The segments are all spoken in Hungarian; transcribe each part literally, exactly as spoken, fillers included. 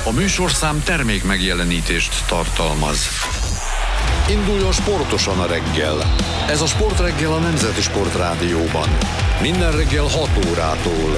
A műsorszám termék megjelenítést tartalmaz. Induljon sportosan a reggel. Ez a Sportreggel a Nemzeti Sportrádióban. Minden reggel hat órától.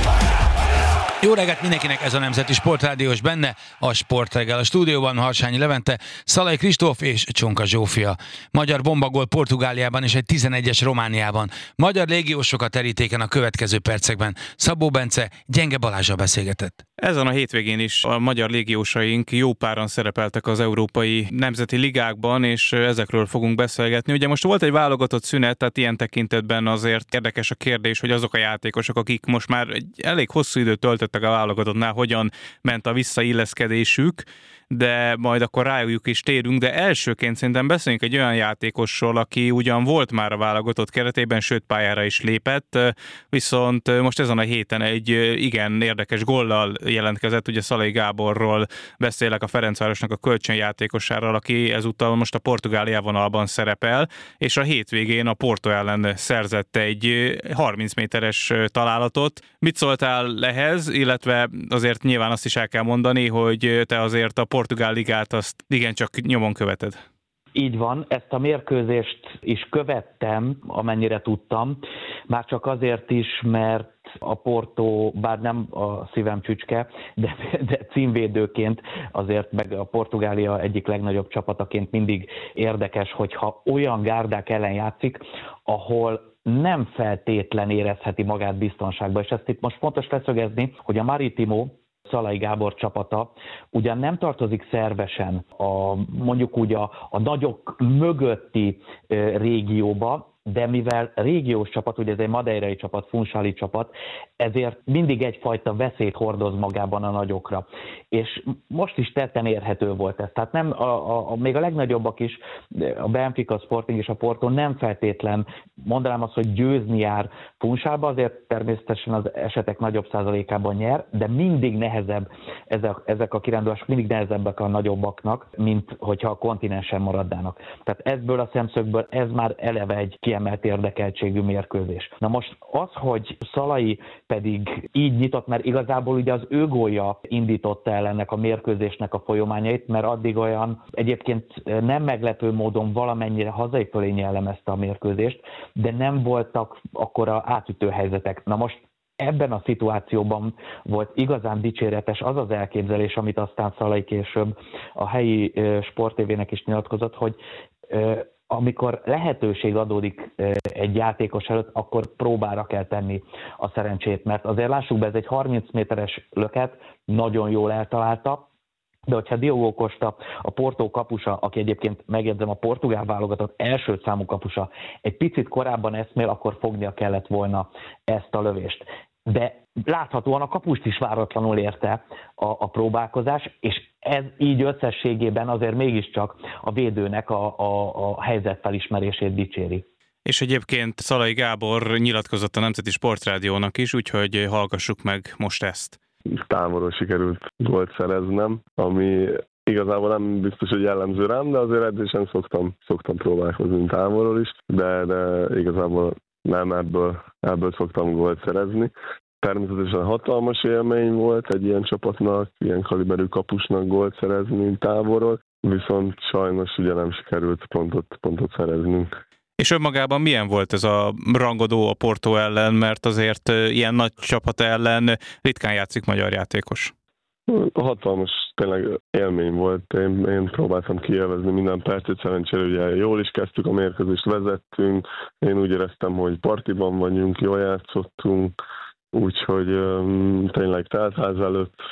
Jó reggelt mindenkinek, ez a Nemzeti Sportrádiós, benne a Sportreggel. A stúdióban Harsányi Levente, Szalai Kristóf és Csonka Zsófia. Magyar bombagól Portugáliában és egy tizenegyes Romániában. Magyar légiósok a terítéken a következő percekben. Szabó Bence Gyenge Balázsral beszélgetett. Ezen a hétvégén is a magyar légiósaink jó páran szerepeltek az európai nemzeti ligákban, és ezekről fogunk beszélgetni. Ugye most volt egy válogatott szünet, tehát ilyen tekintetben azért érdekes a kérdés, hogy azok a játékosok, akik most már egy elég hosszú időt töltöttek a válogatottnál, hogyan ment a visszailleszkedésük, de majd akkor rájuk is térünk, de elsőként szerintem beszéljünk egy olyan játékosról, aki ugyan volt már a válogatott keretében, sőt pályára is lépett, viszont most ezen a héten egy igen érdekes góllal jelentkezett, ugye Szalai Gáborról beszélek, a Ferencvárosnak a kölcsönjátékosáról, aki ezúttal most a Portugália vonalban szerepel, és a hétvégén a Porto ellen szerzett egy harminc méteres találatot. Mit szóltál ehhez, illetve azért nyilván azt is el kell mondani, hogy te azért a Portugál ligát azt igencsak nyomon követed. Így van, ezt a mérkőzést is követtem, amennyire tudtam, már csak azért is, mert a Porto, bár nem a szívem csücske, de, de címvédőként azért meg a Portugália egyik legnagyobb csapataként mindig érdekes, hogyha olyan gárdák ellen játszik, ahol nem feltétlen érezheti magát biztonságban. És ezt itt most fontos leszögezni, hogy a Maritimo, Szalai Gábor csapata ugyan nem tartozik szervesen a, mondjuk úgy a, a nagyok mögötti e, régióba, de mivel régiós csapat, ugye ez egy madeirai csapat, funchali csapat, ezért mindig egyfajta veszélyt hordoz magában a nagyokra. És most is tetten érhető volt ez. Tehát nem, a, a, a, még a legnagyobbak is, a Benfica, a Sporting és a Porto nem feltétlen, mondanám azt, hogy győzni jár Funchalba, azért természetesen az esetek nagyobb százalékában nyer, de mindig nehezebb, ezek, ezek a kirándulások mindig nehezebbek a nagyobbaknak, mint hogyha a kontinensen maradnának. Tehát ebből a szemszögből ez már eleve egy kiemelt érdekeltségű mérkőzés. Na most az, hogy Szalai pedig így nyitott, mert igazából ugye az ő gólja indította el ennek a mérkőzésnek a folyamányait, mert addig olyan egyébként nem meglepő módon valamennyire hazai fölé jellemezte a mérkőzést, de nem voltak akkora átütő helyzetek. Na most ebben a szituációban volt igazán dicséretes az az elképzelés, amit aztán Szalai később a helyi sporttévének is nyilatkozott, hogy amikor lehetőség adódik egy játékos előtt, akkor próbára kell tenni a szerencsét, mert azért lássuk be, ez egy harminc méteres löket, nagyon jól eltalálta, de hogyha Diogo Costa, a Porto kapusa, aki egyébként megjegyzem a portugál válogatott első számú kapusa, egy picit korábban eszmél, akkor fognia kellett volna ezt a lövést. De láthatóan a kapust is váratlanul érte a, a próbálkozás, és ez így összességében azért mégiscsak a védőnek a, a, a helyzet felismerését dicséri. És egyébként Szalai Gábor nyilatkozott a Nemzeti Sportrádiónak is, úgyhogy hallgassuk meg most ezt. Távolról sikerült gólt szereznem, ami igazából nem biztos, hogy jellemző rám, de azért edzésen szoktam, szoktam próbálkozni távolról is, de, de igazából nem ebből, ebből szoktam gólt szerezni. Természetesen hatalmas élmény volt egy ilyen csapatnak, ilyen kaliberű kapusnak gólt szerezni távolról, viszont sajnos ugye nem sikerült pontot, pontot szereznünk. És önmagában milyen volt ez a rangodó a Porto ellen, mert azért ilyen nagy csapat ellen ritkán játszik magyar játékos? Hatalmas tényleg élmény volt. Én, én próbáltam kielvezni minden percet, szerencsére ugye jól is kezdtük a mérkőzést, vezettünk. Én úgy éreztem, hogy partiban vagyunk, jól játszottunk, úgyhogy um, tényleg teltház előtt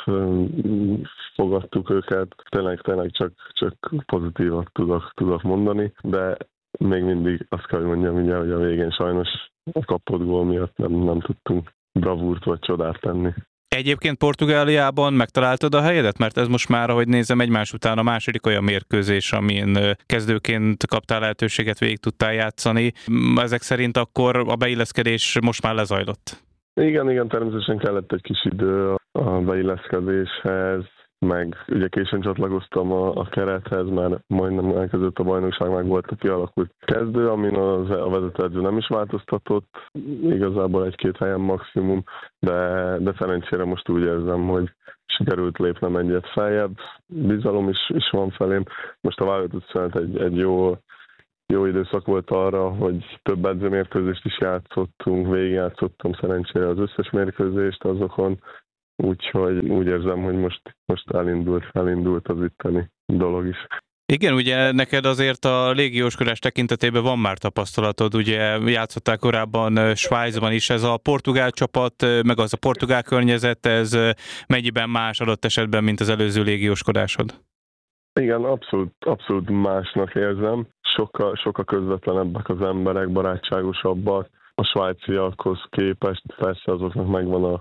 um, fogadtuk őket. Tényleg, tényleg csak, csak pozitívat tudok, tudok mondani, de még mindig azt kell, hogy mondjam, ugye, hogy a végén sajnos a kapott gól miatt nem, nem tudtunk bravúrt vagy csodát tenni. Egyébként Portugáliában megtaláltad a helyedet? Mert ez most már, ahogy nézem, egymás után a második olyan mérkőzés, amin kezdőként kaptál lehetőséget, végig tudtál játszani. Ezek szerint akkor a beilleszkedés most már lezajlott? Igen, igen, természetesen kellett egy kis idő a beilleszkedéshez, meg ugye későn csatlakoztam a, a kerethez, mert majdnem elkezdődött a bajnokság, meg volt a kialakult kezdő, amin az, a vezetőedző nem is változtatott, igazából egy-két helyen maximum, de, de szerencsére most úgy érzem, hogy sikerült lépnem egyet feljebb, bizalom is, is van felém. Most a válogatott szünet egy, egy jó, jó időszak volt arra, hogy több edzőmérkőzést is játszottunk, végigjátszottam szerencsére az összes mérkőzést azokon, úgyhogy úgy érzem, hogy most, most elindult, elindult az itteni dolog is. Igen, ugye neked azért a légióskodás tekintetében van már tapasztalatod, ugye játszottál korábban Svájcban is, ez a portugál csapat, meg az a portugál környezet, ez mennyiben más adott esetben, mint az előző légióskodásod? Igen, abszolút, abszolút másnak érzem. Sokkal, sokkal közvetlenebbek az emberek, barátságosabbak. A svájciakhoz képest persze azoknak megvan a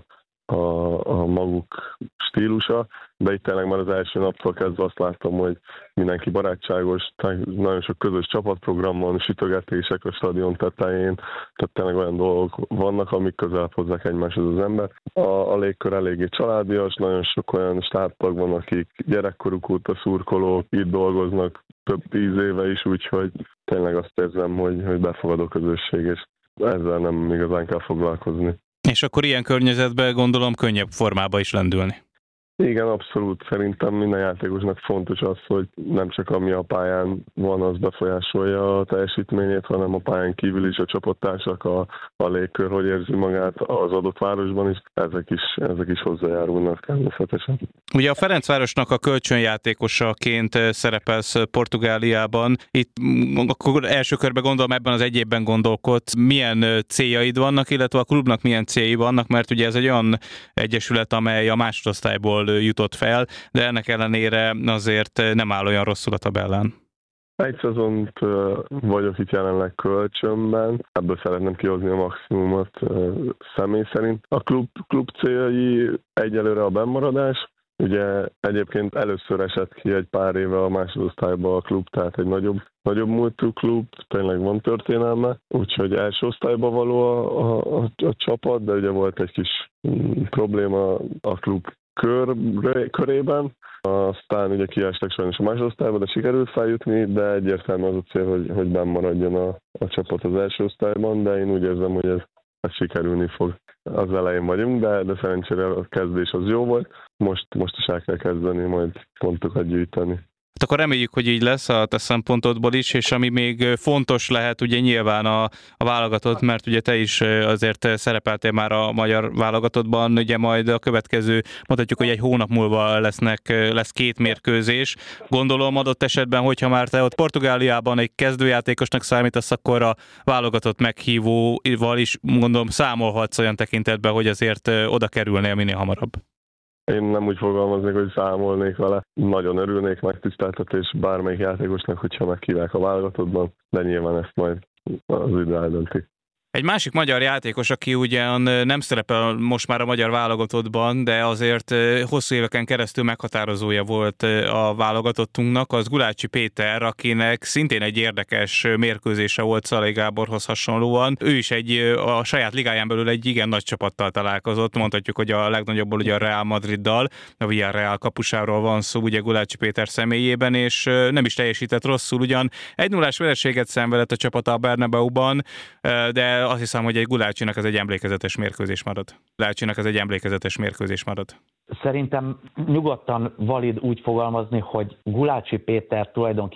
A, a maguk stílusa, de itt tényleg már az első naptól kezdve azt láttam, hogy mindenki barátságos, nagyon sok közös csapatprogram van, sütögetések a stadion tetején, tehát tényleg olyan dolgok vannak, amik közel hozzák egymáshoz az ember. A, a légkör eléggé családias, nagyon sok olyan stábtag van, akik gyerekkoruk óta szurkolók, itt dolgoznak több tíz éve is, úgyhogy tényleg azt érzem, hogy, hogy befogadó közösség, és ezzel nem igazán kell foglalkozni. És akkor ilyen környezetben gondolom könnyebb formába is lendülni. Igen, abszolút. Szerintem minden játékosnak fontos az, hogy nem csak ami a pályán van, az befolyásolja a teljesítményét, hanem a pályán kívül is a csapattársak, a, a légkör, hogy érzi magát az adott városban is. Ezek is, ezek is hozzájárulnak természetesen. Ugye a Ferencvárosnak a kölcsönjátékosaként szerepelsz Portugáliában. Itt akkor első körben gondolom ebben az egy évben gondolkodsz, milyen céljaid vannak, illetve a klubnak milyen céljai vannak, mert ugye ez egy olyan egyesület, amely a másodosztályból jutott fel, de ennek ellenére azért nem áll olyan rosszul a tabellán. Egy szezont vagyok itt jelenleg kölcsönben, ebből szeretném kihozni a maximumot személy szerint. A klub, klub céljai egyelőre a bennmaradás. Ugye egyébként először esett ki egy pár éve a másodosztályba a klub, tehát egy nagyobb, nagyobb múltú klub, tényleg van történelme, úgyhogy első osztályba való a, a, a, a csapat, de ugye volt egy kis mm, probléma a klub Kör, körében, aztán ugye kiestek sajnos a másodosztályba, de sikerült feljutni, de egyértelmű az a cél, hogy, hogy benn maradjon a, a csapat az első osztályban, de én úgy érzem, hogy ez, ez sikerülni fog. Az elején vagyunk, de, de szerencsére a kezdés az jó volt, most, most is el kell kezdeni, majd pontokat gyűjteni. Hát akkor reméljük, hogy így lesz a te szempontodból is, és ami még fontos lehet, ugye nyilván a, a válogatott, mert ugye te is azért szerepeltél már a magyar válogatottban, ugye majd a következő, mondhatjuk, hogy egy hónap múlva lesznek, lesz két mérkőzés. Gondolom adott esetben, hogyha már te ott Portugáliában egy kezdőjátékosnak számítasz, akkor a válogatott meghívóval is gondolom számolhatsz olyan tekintetben, hogy azért oda kerülnél minél hamarabb. Én nem úgy fogalmaznék, hogy számolnék vele. Nagyon örülnék megtiszteltetés bármelyik játékosnak, hogyha meghívják a válogatottban, de nyilván ezt majd az idő eldönti. Egy másik magyar játékos, aki ugyan nem szerepel most már a magyar válogatottban, de azért hosszú éveken keresztül meghatározója volt a válogatottunknak, az Gulácsi Péter, akinek szintén egy érdekes mérkőzése volt Szalai Gáborhoz hasonlóan. Ő is egy, a saját ligáján belül egy igen nagy csapattal találkozott, mondhatjuk, hogy a legnagyobbból ugye a Real Madriddal, a Villarreal kapusáról van szó, ugye Gulácsi Péter személyében, és nem is teljesített rosszul, ugyan egy nullás vereséget szenvedett a csapata a Bernabeuban, de azt hiszem, hogy egy Gulácsinak ez egy emlékezetes mérkőzés marad. Gulácsinak ez egy emlékezetes mérkőzés marad. Szerintem nyugodtan valid úgy fogalmazni, hogy Gulácsi Péter tulajdonképpen